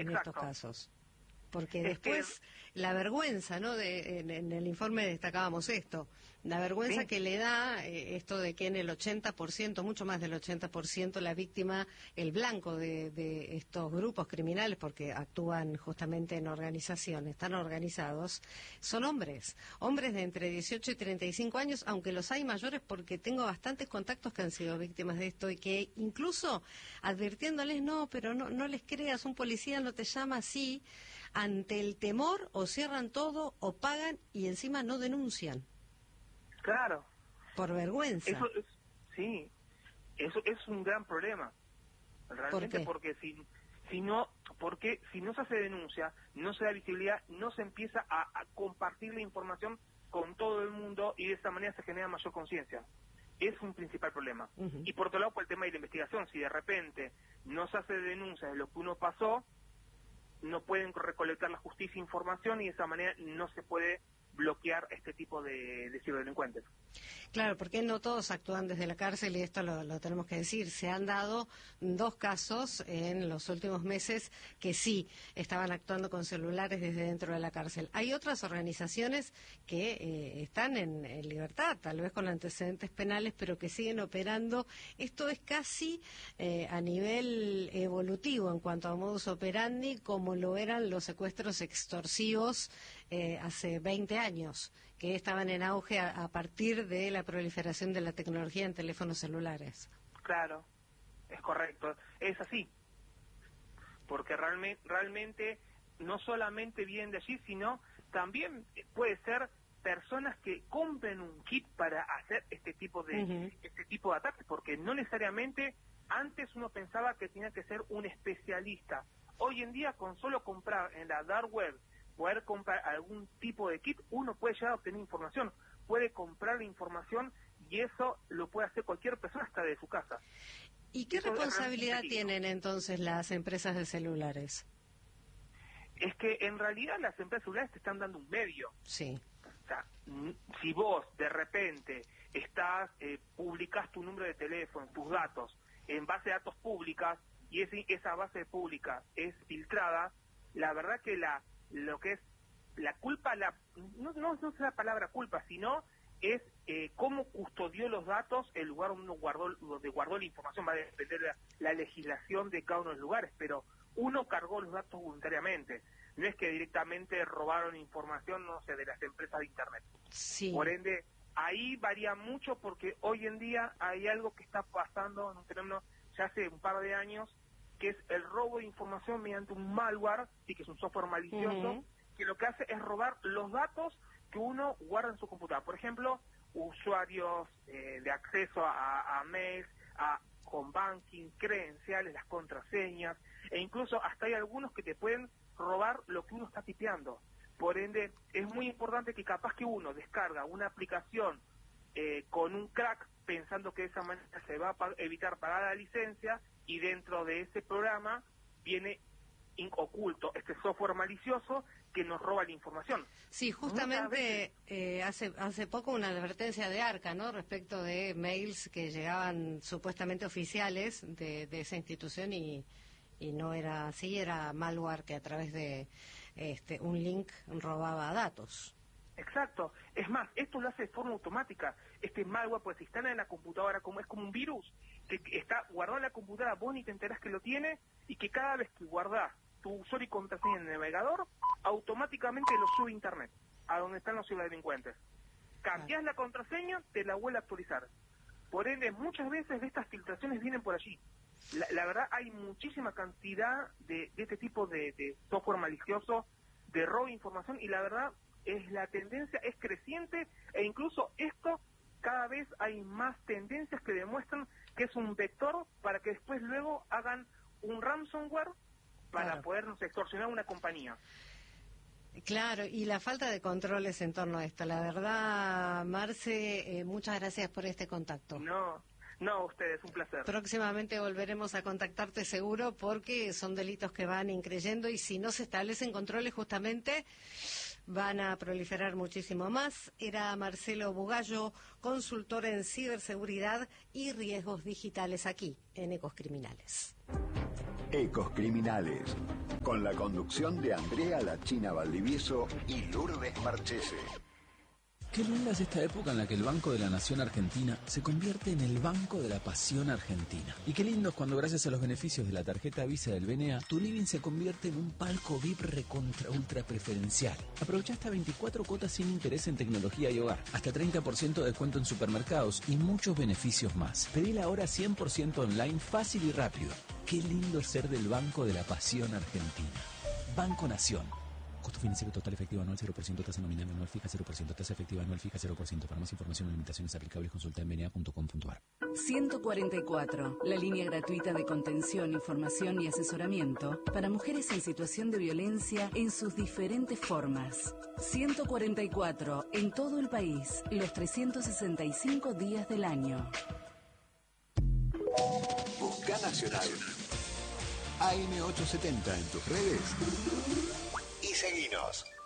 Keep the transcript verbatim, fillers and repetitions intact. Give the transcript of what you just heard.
en estos casos. Porque después, que... la vergüenza, ¿no? De, en, en el informe destacábamos esto, la vergüenza ¿Sí? que le da eh, esto de que en el ochenta por ciento, mucho más del ochenta por ciento, la víctima, el blanco de, de estos grupos criminales, porque actúan justamente en organizaciones, están organizados, son hombres, hombres de entre dieciocho y treinta y cinco años, aunque los hay mayores, porque tengo bastantes contactos que han sido víctimas de esto y que incluso advirtiéndoles, no, pero no, no les creas, un policía no te llama así, ante el temor o cierran todo o pagan y encima no denuncian. Claro. Por vergüenza. Eso es, sí, eso es un gran problema. Realmente ¿Por porque si, si no, porque si no se hace denuncia, no se da visibilidad, no se empieza a, a compartir la información con todo el mundo y de esa manera se genera mayor conciencia. Es un principal problema. Uh-huh. Y por otro lado, por el tema de la investigación, si de repente no se hace denuncia de lo que uno pasó, no pueden recolectar la justicia e información y de esa manera no se puede bloquear este tipo de, de ciberdelincuentes. Claro, porque no todos actúan desde la cárcel y esto lo, lo tenemos que decir. Se han dado dos casos en los últimos meses que sí estaban actuando con celulares desde dentro de la cárcel. Hay otras organizaciones que eh, están en, en libertad, tal vez con antecedentes penales, pero que siguen operando. Esto es casi eh, a nivel evolutivo en cuanto a modus operandi, como lo eran los secuestros extorsivos eh, hace veinte años, que estaban en auge a, a partir de la proliferación de la tecnología en teléfonos celulares. Claro, es correcto, es así, porque realmente, realmente no solamente vienen de allí, sino también puede ser personas que compren un kit para hacer este tipo de uh-huh. este tipo de ataques, porque no necesariamente antes uno pensaba que tenía que ser un especialista. Hoy en día, con solo comprar en la dark web, poder comprar algún tipo de kit, uno puede llegar a obtener información, puede comprar la información y eso lo puede hacer cualquier persona hasta de su casa. ¿Y qué eso responsabilidad tienen entonces las empresas de celulares? Es que en realidad las empresas celulares te están dando un medio. Sí. O sea, si vos de repente estás, eh, publicás tu número de teléfono, tus datos, en base de datos públicas, y ese, esa base pública es filtrada, la verdad que la lo que es la culpa, la no, no, no es la palabra culpa, sino es eh, cómo custodió los datos, el lugar donde uno guardó, donde guardó la información. Va a depender de la, la legislación de cada uno de los lugares, pero uno cargó los datos voluntariamente. No es que directamente robaron información, no sé, de las empresas de Internet. Sí. Por ende, ahí varía mucho porque hoy en día hay algo que está pasando en un fenómeno ya hace un par de años, que es el robo de información mediante un malware, sí, que es un software malicioso, uh-huh. que lo que hace es robar los datos que uno guarda en su computadora. Por ejemplo, usuarios eh, de acceso a, a mails, a home banking, credenciales, las contraseñas, e incluso hasta hay algunos que te pueden robar lo que uno está tipeando. Por ende, es muy importante que capaz que uno descarga una aplicación eh, con un crack, pensando que de esa manera se va a pa- evitar pagar la licencia, y dentro de ese programa viene oculto este software malicioso que nos roba la información. Sí, justamente eh, hace hace poco una advertencia de Arca, ¿no?, respecto de mails que llegaban supuestamente oficiales de, de esa institución y, y no era así, era malware que a través de este un link robaba datos. Exacto. Es más, esto lo hace de forma automática. Este malware pues se instala en la computadora, como es como un virus que está guardado en la computadora, vos ni te enterás que lo tiene, y que cada vez que guardás tu usuario y contraseña en el navegador, automáticamente lo sube a Internet, a donde están los ciberdelincuentes. Cambiás la contraseña, te la vuelve a actualizar. Por ende, muchas veces de estas filtraciones vienen por allí. La, la verdad, hay muchísima cantidad de, de este tipo de, de software malicioso, de robo de información, y la verdad es la tendencia es creciente, e incluso esto cada vez hay más tendencias que demuestran que es un vector para que después luego hagan un ransomware para claro. podernos extorsionar una compañía. Claro, y la falta de controles en torno a esto. La verdad, Marce, eh, muchas gracias por este contacto. No, no, ustedes, un placer. Próximamente volveremos a contactarte seguro, porque son delitos que van increyendo y si no se establecen controles justamente van a proliferar muchísimo más. Era Marcelo Bugallo, consultor en ciberseguridad y riesgos digitales aquí en Ecos Criminales. Ecos Criminales, con la conducción de Andrea La China Valdivieso y Lourdes Marchese. Qué linda es esta época en la que el Banco de la Nación Argentina se convierte en el Banco de la Pasión Argentina. Y qué lindo es cuando, gracias a los beneficios de la tarjeta Visa del B N A, tu living se convierte en un palco V I P recontra ultra preferencial. Aprovecha hasta veinticuatro cuotas sin interés en tecnología y hogar, hasta treinta por ciento de descuento en supermercados y muchos beneficios más. Pedila ahora cien por ciento online, fácil y rápido. Qué lindo es ser del Banco de la Pasión Argentina. Banco Nación. Costo financiero total efectivo anual cero por ciento, tasa nominal anual fija cero por ciento, tasa efectiva anual fija cero por ciento. Para más información o limitaciones aplicables, consulta en b n a punto com punto a r. ciento cuarenta y cuatro, la línea gratuita de contención, información y asesoramiento para mujeres en situación de violencia en sus diferentes formas. ciento cuarenta y cuatro, en todo el país, los trescientos sesenta y cinco días del año. Busca Nacional. A M ochocientos setenta en tus redes y seguinos.